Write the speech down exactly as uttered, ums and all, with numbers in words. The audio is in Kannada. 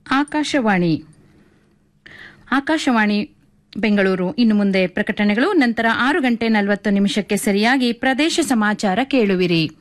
ಆಕಾಶವಾಣಿ ಆಕಾಶವಾಣಿ ಬೆಂಗಳೂರು. ಇನ್ನು ಮುಂದೆ ಪ್ರಕಟಣೆಗಳು, ನಂತರ ಆರು ಗಂಟೆ ನಲವತ್ತು ನಿಮಿಷಕ್ಕೆ ಸರಿಯಾಗಿ ಪ್ರದೇಶ ಸಮಾಚಾರ ಕೇಳುವಿರಿ.